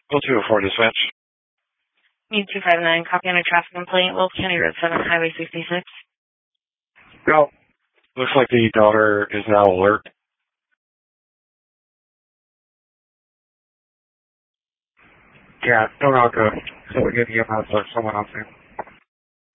Go 204 dispatch. Need 259, copy on a traffic complaint, Wolf County Road 7, Highway 66. Go. Looks like the daughter is now alert. Yeah, don't all go. So we're getting EMS or someone else in.